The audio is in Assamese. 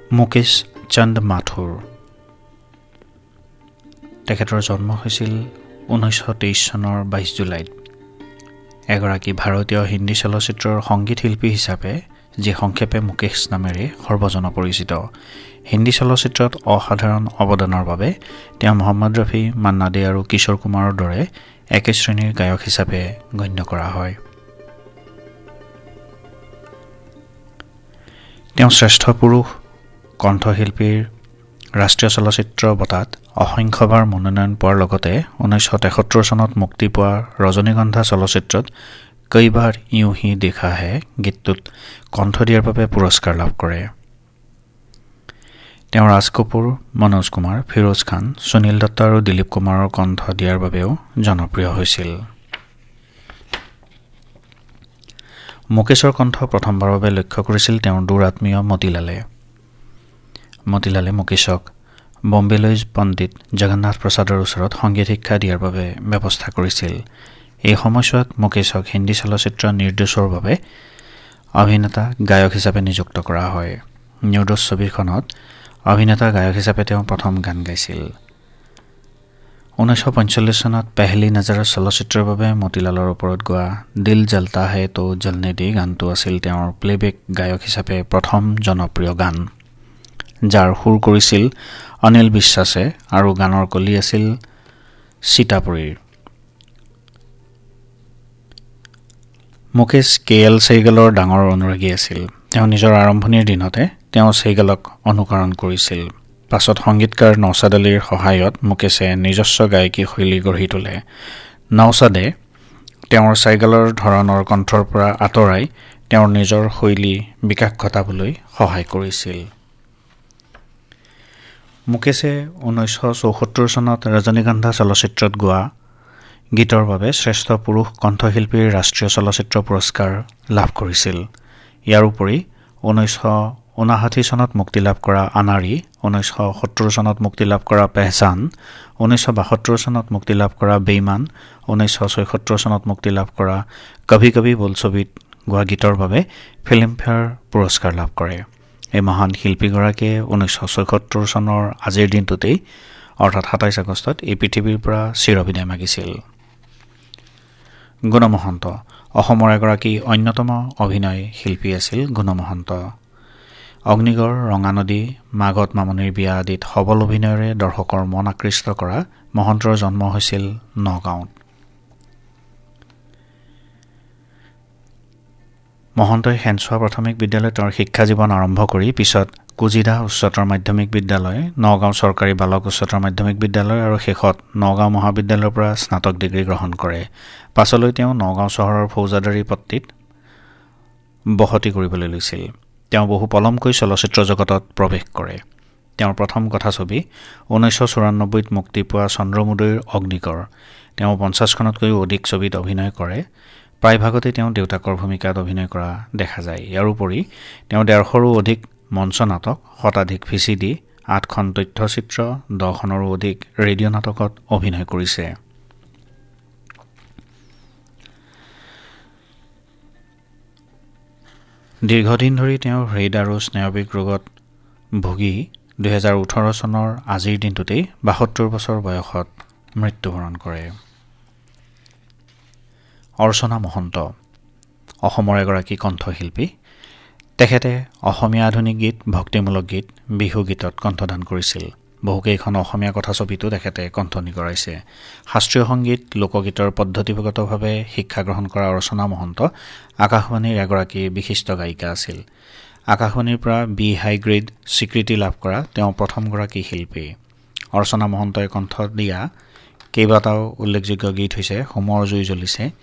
মুকেশ চন্দ মাথুৰ তেখেতৰ জন্ম হৈছিল 1923 চনৰ 22 জুলাইত। এগৰাকী ভাৰতীয় হিন্দী চলচ্চিত্ৰৰ সংগীত শিল্পী হিচাপে যি সংক্ষেপে মুকেশ নামেৰে সৰ্বজন পৰিচিত। হিন্দী চলচ্চিত্ৰত অসাধাৰণ অৱদানৰ বাবে তেওঁ মহম্মদ ৰফি, মান্না দে আৰু কিশোৰ কুমাৰৰ দৰে একে শ্ৰেণীৰ গায়ক হিচাপে গণ্য কৰা হয়। তেওঁ শ্ৰেষ্ঠ পুৰুষ কণ্ঠশিল্পীৰ ৰাষ্ট্ৰীয় চলচ্চিত্ৰ বঁটাত অসংখ্যবাৰ মনোনয়ন পোৱাৰ লগতে 1973 চনত মুক্তি পোৱা ৰজনীগন্ধা চলচ্চিত্ৰত কই বাৰ ইউঁ হি দেখা হে গীতটোত কণ্ঠ দিয়াৰ বাবে পুৰস্কাৰ লাভ কৰে। তেওঁ ৰাজ কাপুৰ, মনোজ কুমাৰ, ফিৰোজ খান, সুনীল দত্ত আৰু দিলীপ কুমাৰৰ কণ্ঠ দিয়াৰ বাবেও জনপ্ৰিয় হৈছিল। মুকেশৰ কণ্ঠ প্ৰথমবাৰৰ বাবে লক্ষ্য কৰিছিল তেওঁৰ দূৰ আত্মীয় মতিলালে। মতিলালে মুকেশক বম্বেলৈ পণ্ডিত জগন্নাথ প্ৰসাদৰ ওচৰত সংগীত শিক্ষা দিয়াৰ বাবে ব্যৱস্থা কৰিছিল। এই সময়ছোৱাত মুকেশক হিন্দী চলচ্চিত্ৰ নিৰ্দোষৰ বাবে অভিনেতা গায়ক হিচাপে নিযুক্ত কৰা হয়। নিৰ্দোষ ছবিখনত অভিনেতা গায়ক হিচাপে তেওঁ প্ৰথম গান গাইছিল। 1945 চনত পেহলি নজৰ চলচ্চিত্ৰৰ বাবে মতিলালৰ ওপৰত গোৱা দিল জলতা হে তো জলনে দে গানটো আছিল তেওঁৰ প্লেবেক গায়ক হিচাপে প্ৰথম জনপ্ৰিয় গান, যাৰ সুৰ কৰিছিল অনিল বিশ্বাসে আৰু গানৰ কলি আছিল সীতাপুৰীৰ। মুকেশ KL চেহগালৰ ডাঙৰ অনুৰাগী আছিল। তেওঁ নিজৰ আৰম্ভণিৰ দিনতে তেওঁ চেহগালক অনুকৰণ কৰিছিল। পাছত সংগীতকাৰ নওছাদ আলীৰ সহায়ত মুকেশে নিজস্ব গায়কী শৈলী গঢ়ি তোলে। নওছাদে তেওঁৰ চেহগালৰ ধৰণৰ কণ্ঠৰ পৰা আঁতৰাই তেওঁৰ নিজৰ শৈলী বিকাশ ঘটাবলৈ সহায় কৰিছিল। মুকেশে 1974 চনত ৰজনীগন্ধা চলচ্চিত্ৰত গোৱা গীতৰ বাবে শ্ৰেষ্ঠ পুৰুষ কণ্ঠশিল্পীৰ ৰাষ্ট্ৰীয় চলচ্চিত্ৰ পুৰস্কাৰ লাভ কৰিছিল। ইয়াৰ উপৰি 1959 চনত মুক্তি লাভ কৰা আনাৰী, 1970 চনত মুক্তি লাভ কৰা পেহচান, 1972 চনত মুক্তি লাভ কৰা বেইমান, 1976 চনত মুক্তি লাভ কৰা কভি কভি বোলছবিত গোৱা গীতৰ বাবে ফিল্মফেয়াৰ পুৰস্কাৰ লাভ কৰে। এই মহান শিল্পীগৰাকীয়ে 1976 চনৰ আজিৰ দিনটোতেই অৰ্থাৎ 27 আগষ্টত এই পৃথিৱীৰ পৰা চিৰবিদায় মাগিছিল। গুণ মহন্ত অসমৰ এগৰাকী অন্যতম অভিনয় শিল্পী আছিল গুণ মহন্ত। অগ্নিগড়, ৰঙানদী, মাঘত মামনিৰ বিয়া আদিত সবল অভিনয়েৰে দৰ্শকৰ মন আকৃষ্ট কৰা মহন্তৰ জন্ম হৈছিল নগাঁৱত। মহন্তই সেনচোৱা প্ৰাথমিক বিদ্যালয়ত তেওঁৰ শিক্ষা জীৱন আৰম্ভ কৰি পিছত কুজিদা উচ্চতৰ মাধ্যমিক বিদ্যালয়, নগাঁও চৰকাৰী বালক উচ্চতৰ মাধ্যমিক বিদ্যালয় আৰু শেষত নগাঁও মহাবিদ্যালয়ৰ পৰা স্নাতক ডিগ্ৰী গ্ৰহণ কৰে। পাছলৈ তেওঁ নগাঁও চহৰৰ ফৌজাদাৰী পট্টিত বসতি কৰিবলৈ লৈছিল। তেওঁ বহু পলমকৈ চলচ্চিত্ৰ জগতত প্ৰৱেশ কৰে। তেওঁৰ প্ৰথম কথাছবি 1994ত মুক্তি পোৱা চন্দ্ৰমোদয়ৰ অগ্নিগড়। তেওঁ 50খনতকৈও অধিক ছবিত অভিনয় কৰে। প্ৰায়ভাগতে তেওঁ দেউতাকৰ ভূমিকাত অভিনয় কৰা দেখা যায়। ইয়াৰ উপৰি তেওঁ 150ৰো অধিক মঞ্চ নাটক, শতাধিক VCD, 8খন তথ্যচিত্ৰ, 10খনৰো অধিক ৰেডিঅ' নাটকত অভিনয় কৰিছে। দীৰ্ঘদিন ধৰি তেওঁ হৃদ আৰু স্নায়ৱিক ৰোগত ভুগি 2018 চনৰ আজিৰ দিনটোতেই 72 বছৰ বয়সত মৃত্যুবৰণ কৰে। অৰ্চনা মহন্ত অসমৰ এগৰাকী কণ্ঠশিল্পী। তেখেতে অসমীয়া আধুনিক গীত, ভক্তিমূলক গীত, বিহু গীতত কণ্ঠদান কৰিছিল। বহুকেইখন অসমীয়া কথাছবিতো তেখেতে কণ্ঠনি কৰাইছে। শাস্ত্ৰীয় সংগীত, লোকগীতৰ পদ্ধতিগতভাৱে শিক্ষা গ্ৰহণ কৰা অৰ্চনা মহন্ত আকাশবাণীৰ এগৰাকী বিশিষ্ট গায়িকা আছিল। আকাশবাণীৰ পৰা বি হাই গ্ৰেড স্বীকৃতি লাভ কৰা তেওঁ প্ৰথমগৰাকী শিল্পী। অৰ্চনা মহন্তই কণ্ঠ দিয়া কেইবাটাও উল্লেখযোগ্য গীত হৈছে হোমৰ জুই জ্বলিছে,